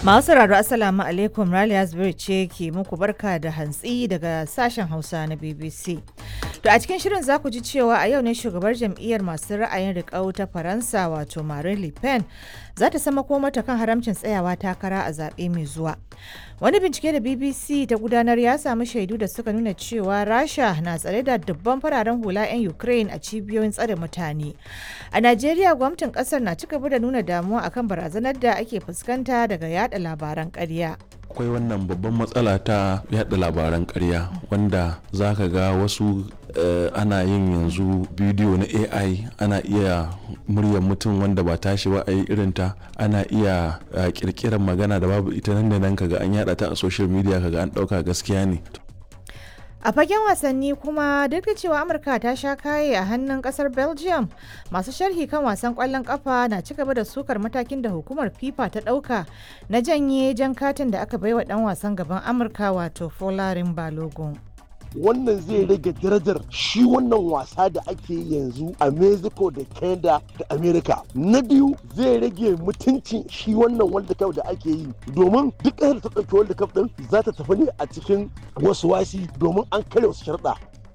Masu sauraro Assalamu alaikum, Raliya Zubairu ce ke muku barka da hantsi daga sashen Hausa na BBC. To a cikin shirin za ku ji cewa a yau ne shugabar jam'iyyar masu ra'ayin riƙau ta Faransa wato Marine Le Pen za ta sama mata kan haramcin tsayawa takara a zaɓe mai zuwa. Wani bincike da BBC ta gudanar ya samu shaidu da suka nuna cewa Rasha na tsare da dubban fararen hula 'yan Ukraine a cibiyoyin tsare mutane. A Najeriya gwamnatin kasar na cigaba da nuna damuwa akan barazanar da ake fuskanta daga yada labaran ƙarya. Akwai wannan babban matsala ta yada labaran ƙarya wanda za ka ga wasu ana yin yanzu bidiyo na AI, ana iya muryar mutum wanda ba tashi ba a yi irinta, ana iya kirkirar magana da babu ita nan da nan kaga an yada ta a social media kaga an ɗauka gaskiya ne. A fagen wasanni kuma duk da cewa Amurka ta sha kaye a hannun kasar Belgium, masu sharhi kan wasan kwallon kafa na ci gaba da sukar matakin da hukumar FIFA ta dauka na janye jan katin da aka baiwa dan wasan gaban Amurka wato Folarin Balogun. Wannan zai rage darajar shi wannan wasa da ake yanzu a Mexico da Canada da America. Na biyu zai rage mutuncin shi wannan World Cup da ake yi, domin duk ƙasar ta ɗauki World Cup ɗin za ta tafi ne a cikin wasu wasi domin an karya wasu sharɗa.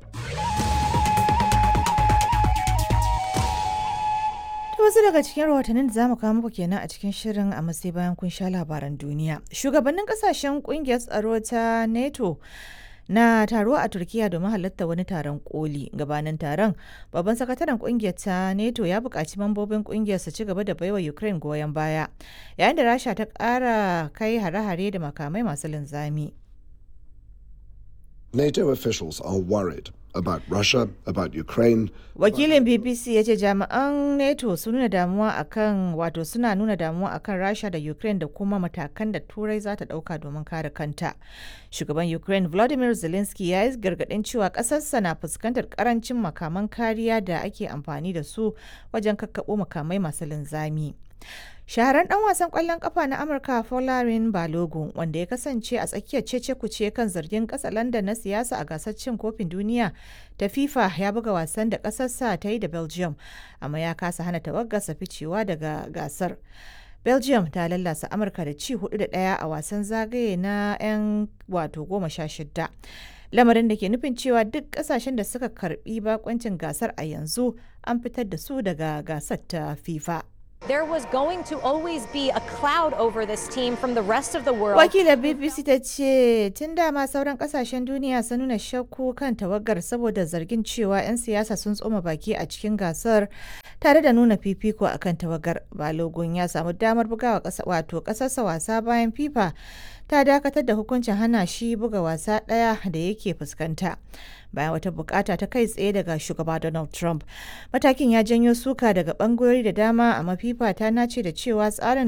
Wasu daga cikin rahotannin da zamu kawo muku kenan a cikin shirin a matsayi bayan kun sha labaran duniya. Shugabannin kasashen kungiyar tsaro ta NATO na taro a Turkiya domin halatta wani taron koli. Gabanin taron, babban sakataren kungiyar ta NATO ya buƙaci mambobin kungiyar su ci gaba da baiwa Ukraine goyon baya, yayin da Rasha ta ƙara kai hare-hare da makamai masu linzami. NATO officials are worried about Russia, about Ukraine. Wakilin BBC ya ce jami'an NATO sun nuna damuwa akan Rasha da Ukraine da kuma matakan da Turai za ta dauka domin kare kanta. Shugaban Ukraine Volodymyr Zelensky ya yi gargadin cewa kasarsa na fuskantar karancin makaman kariya da ake amfani da su wajen kakkabo makamai masu linzami. Shaharan dan wasan kwallon kafa na Amurka Folarin Balogun, wanda ya kasance a tsakiyar cece-kuce kan zargin katsalandan na siyasa a gasar cin kofin duniya ta FIFA, ya buga wasan da kasarsa ta yi da Belgium, amma ya kasa hana tawagarsa ficewa daga gasar. Belgium ta lallasa Amurka da ci 4-1 a wasan zagaye na 'yan 16. Lamarin da ke nufin cewa duk kasashen da suka karbi bakoncin gasar a yanzu an fitar da su daga gasar ta FIFA. There was going to always be a cloud over this team from the rest of the world. Wakilar BBC ta ce tun dama sauran kasashen duniya sun nuna shakku kan tawagar saboda zargin cewa 'yan siyasa sun tsoma baki a cikin gasar tare da nuna fifiko akan tawagar. Balogun ya samu damar bugawa kasarsa wasa bayan FIFA ta dakatar da hukuncin hana shi buga wasa ɗaya da yake fuskanta bayan wata bukata ta kai tsaye daga shugaba Donald Trump. Matakin ya janyo suka daga bangarori da dama, amma FIFA ta nace da cewa tsarin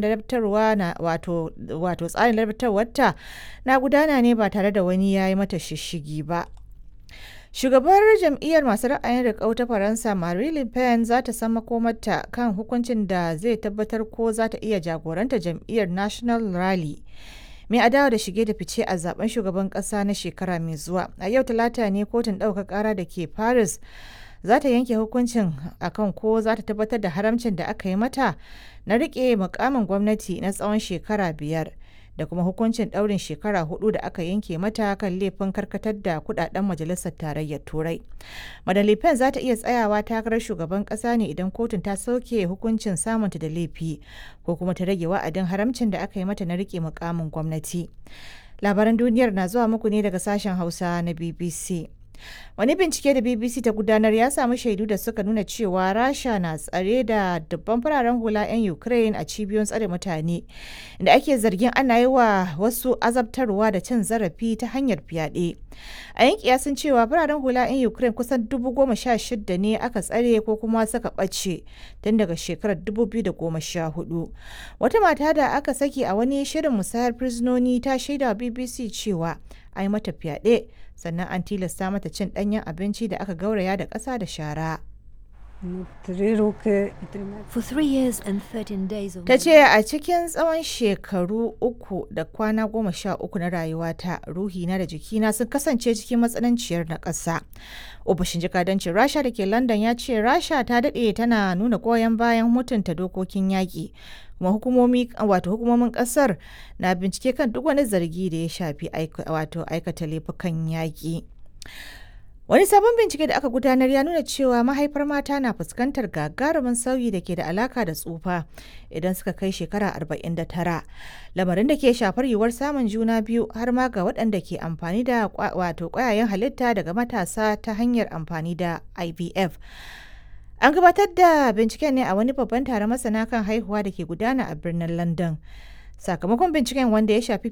ladabtarwarta na gudana ne ba tare da wani ya yi mata shishigi ba. Shugabar jam'iyyar masu ra'ayin riƙau ta Faransa Marine Le Pen za ta san makomarta kan hukuncin da zai tabbatar ko za ta iya jagoranta jam'iyyar National Rally mai adawa da shige da fice a zaben shugaban kasa na shekara mai zuwa. A yau Talata ne kotun ɗaukar ƙara da ke Paris za ta yanke hukuncin akan ko za ta tabbatar da haramcin da aka yi mata na riƙe mukamin gwamnati na tsawon shekara 5 da kuma hukuncin ɗaurin shekara 4 da aka yanke mata kan laifin karkatar da kudaden majalisar tarayyar Turai. Madam Le Pen za ta iya tsayawa takarar shugaban ƙasa ne idan kotun ta sauke hukuncin samunta da laifi ko kuma ta rage wa'adin haramcin da aka yi mata na riƙe mukamin gwamnati. Labaran duniyar na zuwa muku ne daga sashen Hausa na BBC. Wani bincike da BBC ta gudanar ya samu shaidu da suka nuna cewa Rasha na tsare da dubban fararen hula 'yan Ukraine a cibiyoyin tsare mutane da ake zargin ana yi wa wasu azabtarwa da cin zarafi ta hanyar fyaɗe. A yin kiyasin cewa fararen hula 'yan Ukraine kusan 16,000 ne aka tsare ko kuma suka ɓace tun daga shekarar 2014. Wata mata da aka saki a wani shirin musayar fursunoni ta shaida wa BBC cewa an yi mata fyaɗe sannan an tilasta mata cin ɗanyen abinci da aka gauraya da ƙasa da shara. For 3 years and 13 days of Ta ce a cikin tsawon shekaru 3 da kwana 13 na rayuwata, ruhina da jikina sun kasance cikin matsananciyar naƙasa. Ofishin jakadancin Rasha da ke London ya ce Rasha ta daɗe tana nuna goyon bayan mutunta dokokin yaƙi, kuma hukumomin ƙasar na bincike kan duk wani zargi da ya shafi aikata laifukan yaƙi. Wani sabon bincike da aka gudanar ya nuna cewa mahaifar mata na fuskantar gagarumin sauyi da ke da alaka da tsufa idan suka kai shekara 49, lamarin da ke shafar yiwuwar samun juna biyu har ma ga waɗanda ke amfani da ƙwayayen halitta daga matasa ta hanyar amfani da IVF. An gabatar da binciken ne a wani babban taron masana kan haihuwa da ke gudana a birnin London. Sakamakon binciken, wanda ya shafi